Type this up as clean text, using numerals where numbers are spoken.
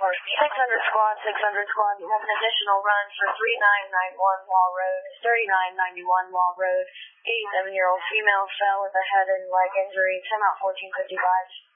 600 squad, 600 squad. You have an additional run for 3991 Wall Road, 3991 Wall Road. 87-year-old female fell with a head and leg injury. 10 out 1455.